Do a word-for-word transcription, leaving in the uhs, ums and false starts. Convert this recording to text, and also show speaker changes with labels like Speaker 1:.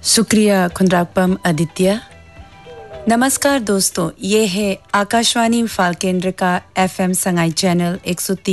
Speaker 1: शुक्रिया खुंद्राकपम आदित्य। नमस्कार दोस्तों, ये है आकाशवाणी इम्फाल केंद्र का एफएम संगाई चैनल एक सौ तीन